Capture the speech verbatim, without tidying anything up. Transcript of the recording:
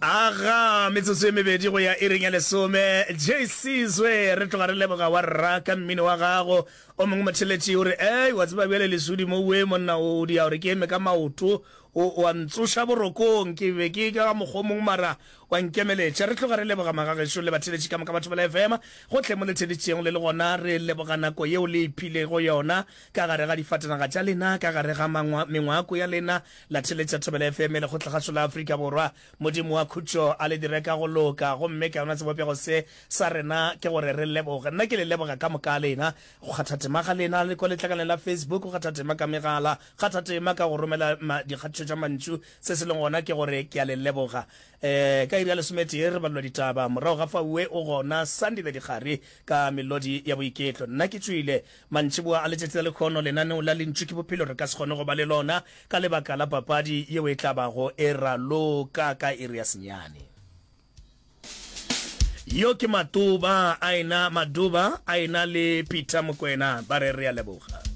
Aga metsotso e mebedi go ya e reng ya lesome J C Zwe re tloga re leboga wa raka mmino wa gago o mongwe motheletši ore ei wa tseba bjale lesudi mo we monna o di ya gore ke eme ka maoto o a ntsoša borokong ke be ke ka mokgomong mara wa nkemeletša re tloga re leboga magagešo le batheletši ka moka batho ba la F M gotlhe mo letheletšeng le le gona re leboga nako yeo le iphile go yona ka gare ga difatanaga tša lena ka gare ga mengwako ya lena la theletša thobela F M le kgotlegašo la Afrika Borwa modimo wa khutšo a le direka go loka gomme ka yona sebopego se sa rena ke gore re leboga nna ke le leboga ka moka lena go kgathatema ga lena le ko letlakaleng la Facebook go kgathatema ka megala kgathatema ka go romela dikgatšo tša mantšu se se leng gona ke gore ke a le leboga eh ka iri ya lesomete re balwa ditaba morago ga faue o gona Sunday the digare ka melodi ya boiketlo nna ke tswile mantšhiboa a letšatši la lekgono lenaneo la lentšu ke bophelo re ka se kgone go ba le lona ka lebaka la papadi yeo e tlabago e raloka ka iri ya senyane yo ke Matuba aina Maduba aina le Peter Mokwena ba re re a leboga.